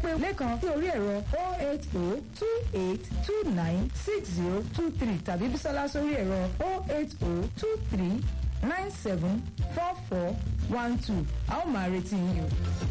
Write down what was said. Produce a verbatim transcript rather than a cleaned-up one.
pè Lẹ́kan sí orí ẹ̀rọ oh eight oh two eight two nine six zero two three tàbí Bísọ́lá sórí ẹ̀rọ oh eight oh two three nine seven four four one two. A ó máa retí yín o.